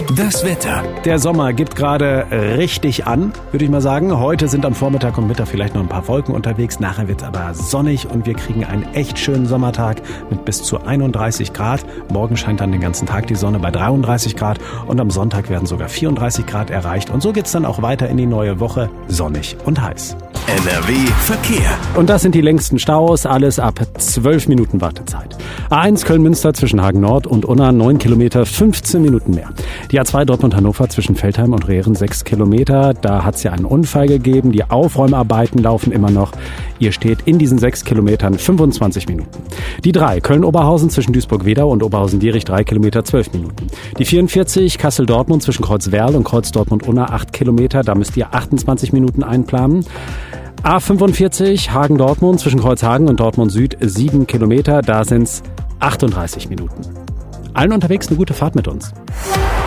Das Wetter. Der Sommer gibt gerade richtig an, würde ich mal sagen. Heute sind am Vormittag und Mittag vielleicht noch ein paar Wolken unterwegs. Nachher wird es aber sonnig und wir kriegen einen echt schönen Sommertag mit bis zu 31 Grad. Morgen scheint dann den ganzen Tag die Sonne bei 33 Grad und am Sonntag werden sogar 34 Grad erreicht. Und so geht's dann auch weiter in die neue Woche, sonnig und heiß. NRW Verkehr. Und das sind die längsten Staus, alles ab 12 Minuten Wartezeit. A1 Köln-Münster zwischen Hagen Nord und Unna 9 Kilometer, 15 Minuten mehr. Die A2 Dortmund-Hannover zwischen Veltheim und Rehren 6 Kilometer. Da hat es ja einen Unfall gegeben. Die Aufräumarbeiten laufen immer noch. Ihr steht in diesen 6 Kilometern 25 Minuten. Die 3 Köln-Oberhausen zwischen Duisburg-Wedau und Oberhausen-Dierich 3 Kilometer, 12 Minuten. Die 44 Kassel-Dortmund zwischen Kreuzwerl und Kreuz-Dortmund-Unna 8 Kilometer. Da müsst ihr 28 Minuten einplanen. A45 Hagen-Dortmund zwischen Kreuzhagen und Dortmund Süd 7 Kilometer, da sind's 38 Minuten. Allen unterwegs eine gute Fahrt mit uns.